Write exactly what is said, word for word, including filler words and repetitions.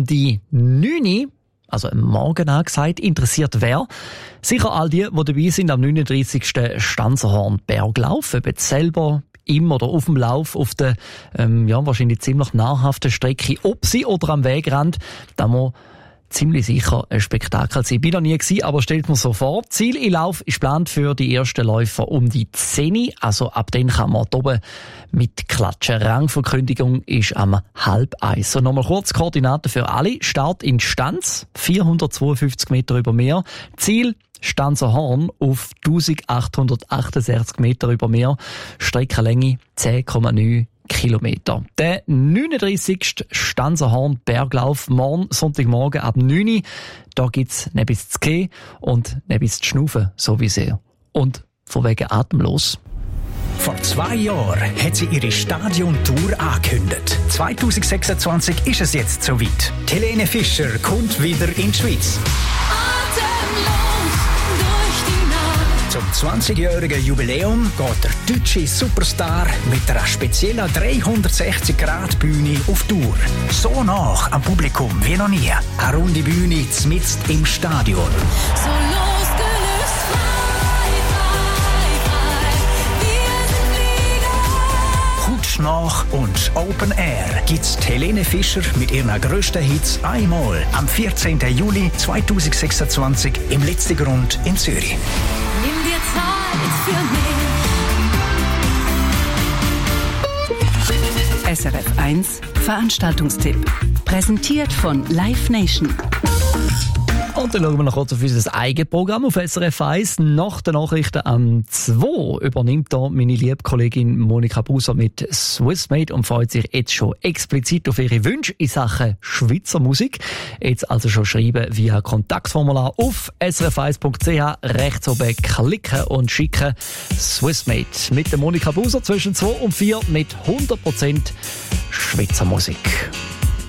um die neun Uhr, also am Morgen angesagt, interessiert wer? Sicher all die, die dabei sind am neununddreissigsten Stanzerhorn-Berglauf, ob jetzt selber im oder auf dem Lauf auf der ähm, ja, wahrscheinlich ziemlich nahrhaften Strecke, ob sie oder am Wegrand, da muss ziemlich sicher ein Spektakel sein. Ich bin noch nie gewesen, aber stellt mir so vor. Ziel im Lauf ist geplant für die ersten Läufer um die zehn Uhr. Also ab dann kann man oben mit klatschen. Rangverkündigung ist am halb eins. So, nochmal kurz Koordinaten für alle. Start in Stanz, vierhundertzweiundfünfzig Meter über Meer. Ziel Stanzerhorn auf eintausendachthundertachtundsechzig Meter über Meer. Streckenlänge zehn Komma neun Kilometer. Der neununddreissigste Stanzerhorn-Berglauf morgen, Sonntagmorgen ab neun Uhr. Da gibt's nebis zu gehen und nebis zu schnaufen, so wie sehr. Und von wegen atemlos. Vor zwei Jahren hat sie ihre Stadiontour angekündigt. zwanzig sechsundzwanzig ist es jetzt soweit. Helene Fischer kommt wieder in die Schweiz. Zum zwanzigjährigen Jubiläum geht der deutsche Superstar mit einer speziellen dreihundertsechzig Grad Bühne auf Tour. So nah am Publikum wie noch nie. Eine runde Bühne mitten im Stadion. So losgelöst, frei, frei, frei. Wir sind Flieger. Hautschnach und Open Air gibt's Helene Fischer mit ihren grössten Hits einmal am vierzehnten Juli zweitausendsechsundzwanzig im letzten Grund in Zürich. Nimm dir Zeit für mich. S R F eins Veranstaltungstipp. Präsentiert von Live Nation. Und dann schauen wir noch kurz auf unser eigenes Programm auf S R F eins. Nach den Nachrichten am zwei übernimmt da meine liebe Kollegin Monika Buser mit Swissmade und freut sich jetzt schon explizit auf ihre Wünsche in Sachen Schweizer Musik. Jetzt also schon schreiben via Kontaktformular auf s r f eins punkt c h, rechts oben klicken und schicken. Swissmade mit der Monika Buser zwischen zwei und vier mit hundert Prozent Schweizer Musik.